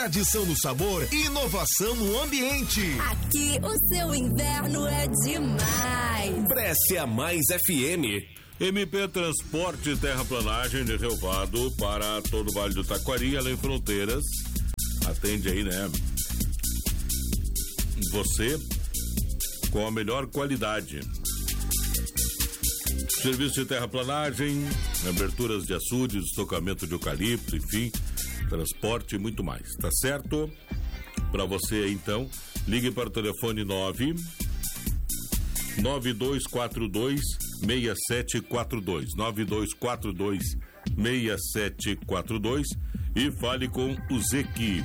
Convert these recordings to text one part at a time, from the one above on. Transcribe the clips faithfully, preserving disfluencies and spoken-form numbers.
Tradição no sabor e inovação no ambiente. Aqui o seu inverno é demais. Brescia Mais F M. M P Transporte Terraplanagem de Relvado para todo o Vale do Taquari, além fronteiras. Atende aí, né? Você com a melhor qualidade. Serviço de terraplanagem, aberturas de açudes, estocamento de eucalipto, enfim, transporte e muito mais, tá certo? Para você então, ligue para o telefone nove nove dois quatro dois seis sete quatro dois, nove dois quatro dois seis sete quatro dois e fale com o Zequi.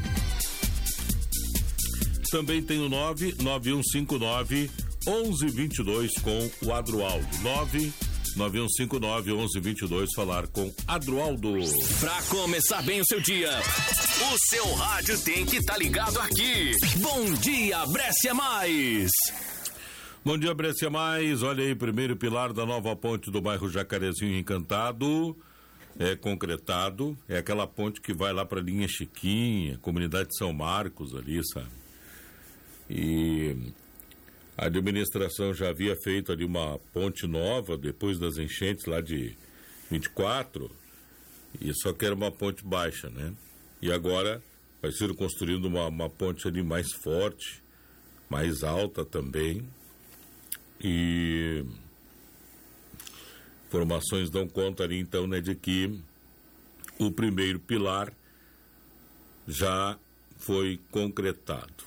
Também tem o nove nove um cinco nove um um dois dois com o Adroaldo. nove nove um cinco nove um um dois dois, falar com Adroaldo. Pra começar bem o seu dia, o seu rádio tem que estar ligado aqui. Bom dia, Brescia Mais. Bom dia, Brescia Mais. Olha aí, primeiro pilar da nova ponte do bairro Jacarezinho Encantado é concretado. É aquela ponte que vai lá pra linha Chiquinha, comunidade de São Marcos ali, sabe? E a administração já havia feito ali uma ponte nova depois das enchentes lá de vinte e quatro, e só que era uma ponte baixa, né? E agora vai ser construindo uma, uma ponte ali mais forte, mais alta também. E informações dão conta ali então, né, de que o primeiro pilar já foi concretado.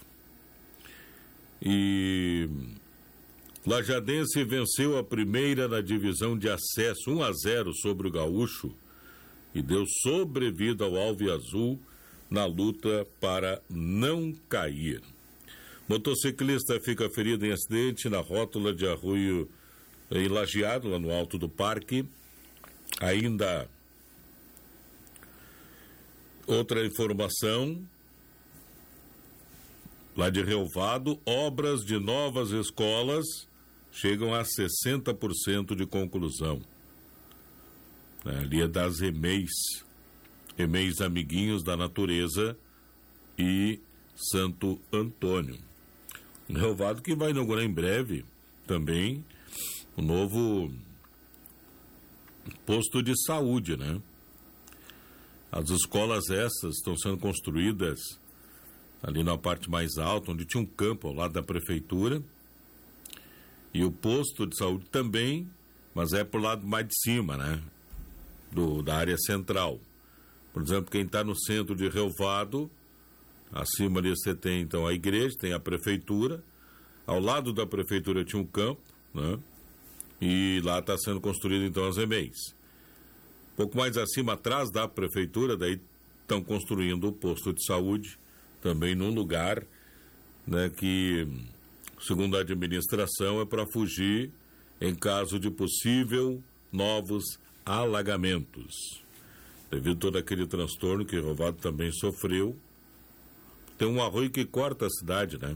E Lajadense venceu a primeira na divisão de acesso um a zero sobre o Gaúcho e deu sobrevida ao Alve Azul na luta para não cair. Motociclista fica ferido em acidente na rótula de Arroio em Lajeado, lá no alto do parque. Ainda outra informação lá de Relvado, obras de novas escolas chegam a sessenta por cento de conclusão. Ali é das EMEIs, EMEIs Amiguinhos da Natureza e Santo Antônio. Relvado que vai inaugurar em breve também o novo posto de saúde, né? As escolas essas estão sendo construídas ali na parte mais alta, onde tinha um campo ao lado da prefeitura, e o posto de saúde também, mas é pro lado mais de cima, né? Do, da área central. Por exemplo, quem está no centro de Relvado, acima ali você tem então a igreja, tem a prefeitura, ao lado da prefeitura tinha um campo, né? E lá está sendo construído então as EMEIs. Um pouco mais acima, atrás da prefeitura, daí estão construindo o posto de saúde, também num lugar, né, que, segundo a administração, é para fugir em caso de possível novos alagamentos. Devido a todo aquele transtorno que Relvado também sofreu, tem um arroio que corta a cidade, né?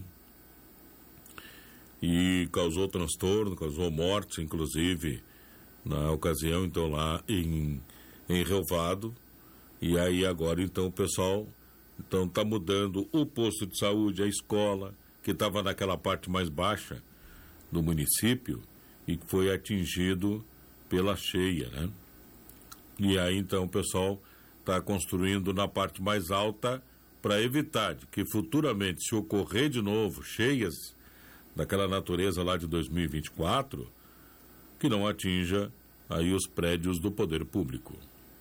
E causou transtorno, causou mortes, inclusive, na ocasião, então, lá em, em Relvado. E aí agora, então, o pessoal então está mudando o posto de saúde, a escola, que estava naquela parte mais baixa do município e que foi atingido pela cheia, né? E aí então o pessoal está construindo na parte mais alta para evitar de que futuramente, se ocorrer de novo cheias daquela natureza lá de dois mil e vinte e quatro, que não atinja aí os prédios do poder público.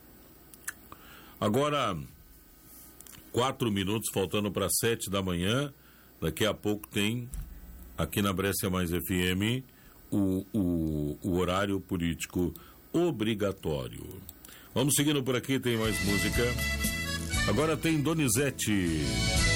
Agora, quatro minutos faltando para sete da manhã. Daqui a pouco tem aqui na Brescia Mais F M o, o, o horário político obrigatório. Vamos seguindo por aqui, tem mais música. Agora tem Donizete.